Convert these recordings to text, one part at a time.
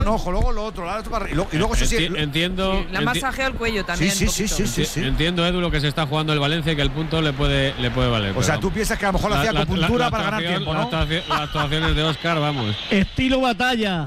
un ojo, luego lo otro, y luego eso sí. Entiendo. Le han masajeado el cuello también. Sí. Entiendo, Edu, lo que se está jugando el Valencia y que el punto le puede valer. O sea, tú piensas que a lo mejor hacía acupuntura para ganar tiempo, ¿no? Las actuaciones de Óscar, vamos. Estilo batalla.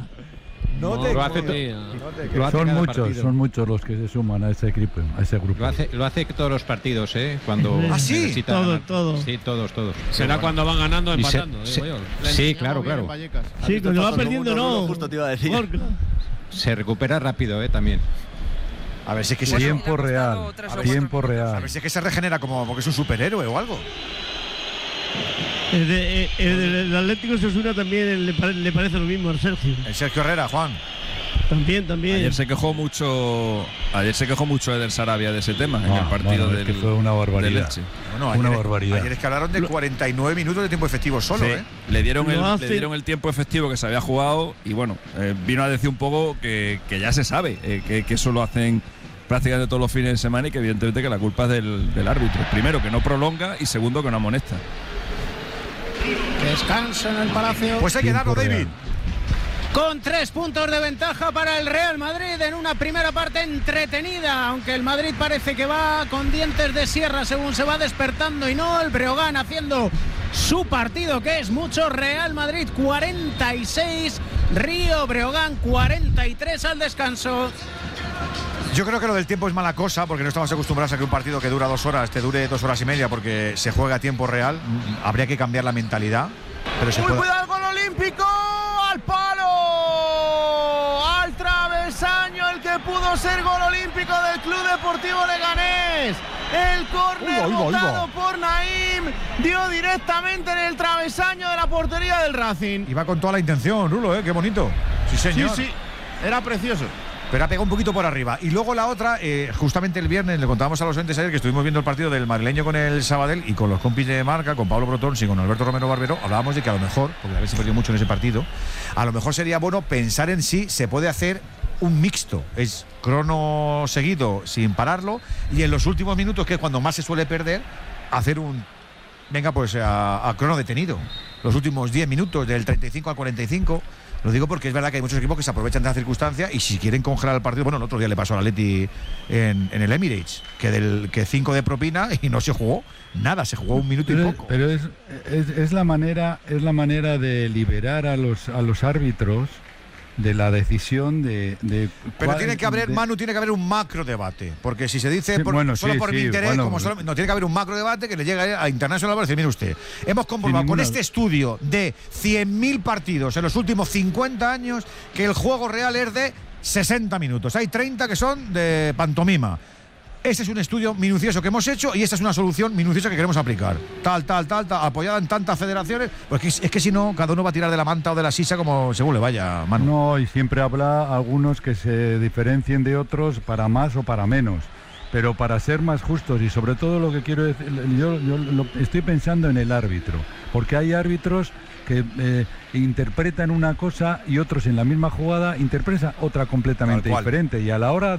Son muchos los que se suman a ese grupo. Lo hace todos los partidos, cuando sí, todo. Sí, todos. Será cuando van ganando, empatando. Sí, claro. Sí, cuando va perdiendo no. Justo te iba a decir. Se recupera rápido, también. A ver si es que tiempo real. A ver si es que se regenera como porque es un superhéroe o algo. El Atlético de Osasuna también le parece lo mismo al Sergio. El Sergio Herrera, Juan. También. Ayer se quejó mucho Eder Sarabia de ese tema en el partido del que fue una barbaridad. Barbaridad. Ayer es que hablaron de 49 minutos de tiempo efectivo solo, sí. Le dieron el tiempo efectivo que se había jugado y vino a decir un poco que ya se sabe que eso lo hacen prácticamente todos los fines de semana y que evidentemente que la culpa es del árbitro. Primero, que no prolonga y segundo, que no amonesta. Descanso en el Palacio. Pues hay que darlo, David. Con 3 puntos de ventaja para el Real Madrid en una primera parte entretenida, aunque el Madrid parece que va con dientes de sierra según se va despertando y no, el Breogán haciendo su partido, que es mucho. Real Madrid 46, Río Breogán 43 al descanso. Yo creo que lo del tiempo es mala cosa, porque no estamos acostumbrados a que un partido que dura 2 horas te dure 2 horas y media, porque se juega a tiempo real. Habría que cambiar la mentalidad. Pero Cuidado el gol olímpico, al palo, al travesaño, el que pudo ser gol olímpico del Club Deportivo Leganés. El córner botado por Naim dio directamente en el travesaño de la portería del Racing. Iba con toda la intención, Rulo, qué bonito. Sí, señor. Sí, era precioso. Pero ha pegado un poquito por arriba. Y luego la otra, justamente el viernes, le contábamos a los oyentes ayer que estuvimos viendo el partido del madrileño con el Sabadell y con los compis de marca, con Pablo Brotons y con Alberto Romero Barbero, hablábamos de que a lo mejor, porque a veces se perdió mucho en ese partido, a lo mejor sería bueno pensar en si se puede hacer un mixto. Es crono seguido sin pararlo y en los últimos minutos, que es cuando más se suele perder, hacer un... Venga, pues a crono detenido. Los últimos 10 minutos, del 35 al 45... Lo digo porque es verdad que hay muchos equipos que se aprovechan de la circunstancia y si quieren congelar el partido, el otro día le pasó al Atleti en el Emirates, que 5 de propina y no se jugó nada, se jugó 1 minuto y poco. Pero es la manera de liberar a los árbitros de la decisión de pero tiene que haber, Manu, tiene que haber un macro debate, porque si se dice solo por mi interés, no, tiene que haber un macro debate que le llegue a International para decir, mire usted, hemos comprobado con este estudio de 100.000 partidos en los últimos 50 años que el juego real es de 60 minutos, hay 30 que son de pantomima. Este es un estudio minucioso que hemos hecho y esta es una solución minuciosa que queremos aplicar. Tal, apoyada en tantas federaciones. Pues es que si no, cada uno va a tirar de la manta o de la sisa como según le vaya, Manu. No, y siempre habrá algunos que se diferencien de otros para más o para menos. Pero para ser más justos y sobre todo lo que quiero decir, yo estoy pensando en el árbitro. Porque hay árbitros que interpretan una cosa y otros en la misma jugada interpretan otra completamente diferente. Y a la hora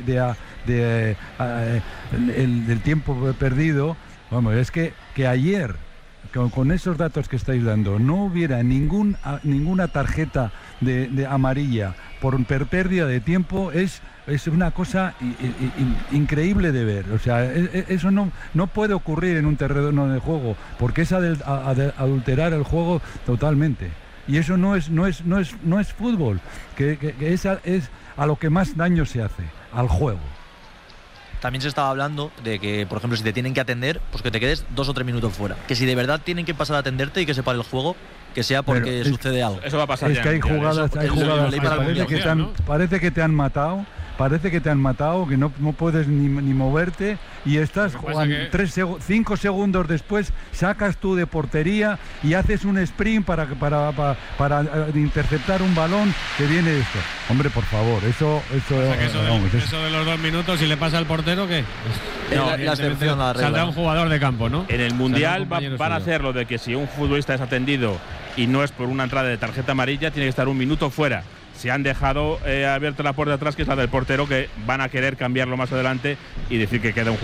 del tiempo perdido, vamos, es que ayer, con esos datos que estáis dando, no hubiera ninguna tarjeta de amarilla por pérdida de tiempo, es una cosa increíble de ver. O sea, eso no puede ocurrir en un terreno de juego, porque es adulterar el juego totalmente. Y eso no es fútbol, que es a lo que más daño se hace, al juego. También se estaba hablando de que, por ejemplo, si te tienen que atender, pues que te quedes 2 o 3 minutos fuera. Que si de verdad tienen que pasar a atenderte y que se pare el juego, que sea porque sucede algo. Eso va a pasar. Es que hay jugadas parece que te han matado. Parece que te han matado, que no puedes ni moverte y estás jugando 5 segundos después, sacas tú de portería y haces un sprint para interceptar un balón que viene esto. Hombre, por favor, eso de los 2 minutos, si le pasa al portero, ¿qué? La excepción a la regla. Saldrá un jugador de campo, ¿no? En el Mundial van a hacer lo de que si un futbolista es atendido y no es por una entrada de tarjeta amarilla, tiene que estar 1 minuto fuera. Se han dejado abierta la puerta de atrás, que es la del portero, que van a querer cambiarlo más adelante y decir que queda un